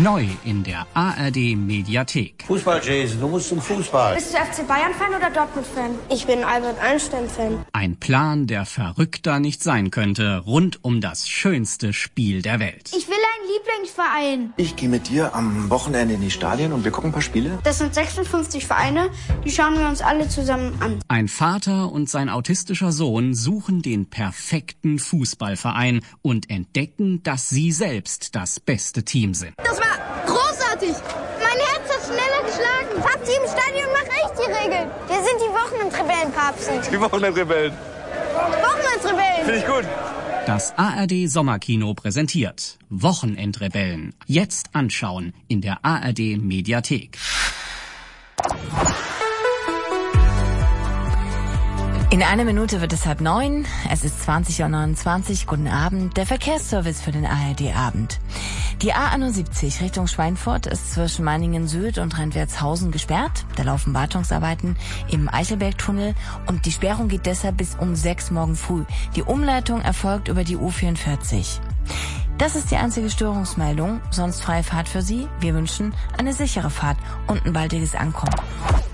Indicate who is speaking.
Speaker 1: Neu in der ARD Mediathek.
Speaker 2: Fußball, Jason, du musst zum Fußball.
Speaker 3: Bist du FC Bayern-Fan oder Dortmund-Fan?
Speaker 4: Ich bin Albert Einstein-Fan.
Speaker 1: Ein Plan, der verrückter nicht sein könnte, rund um das schönste Spiel der Welt.
Speaker 3: Ich will einen Lieblingsverein.
Speaker 5: Ich gehe mit dir am Wochenende in die Stadien und wir gucken ein paar Spiele.
Speaker 4: Das sind 56 Vereine, die schauen wir uns alle zusammen an.
Speaker 1: Ein Vater und sein autistischer Sohn suchen den perfekten Fußballverein und entdecken, dass sie selbst das beste Team sind.
Speaker 3: Das war großartig. Mein Herz hat schneller geschlagen. Papsi im Stadion macht echt die Regeln. Wir sind die Wochenendrebellen, Papsi.
Speaker 5: Die Wochenendrebellen.
Speaker 3: Wochenendrebellen.
Speaker 5: Finde ich gut.
Speaker 1: Das ARD Sommerkino präsentiert Wochenendrebellen. Jetzt anschauen in der ARD Mediathek.
Speaker 6: In einer Minute wird es 8:30. Es ist 20:29 Uhr. Guten Abend. Der Verkehrsservice für den ARD-Abend. Die A71 Richtung Schweinfurt ist zwischen Meiningen Süd und Rentwertshausen gesperrt. Da laufen Wartungsarbeiten im Eichelbergtunnel und die Sperrung geht deshalb bis um 6 morgen früh. Die Umleitung erfolgt über die U44. Das ist die einzige Störungsmeldung. Sonst freie Fahrt für Sie. Wir wünschen eine sichere Fahrt und ein baldiges Ankommen.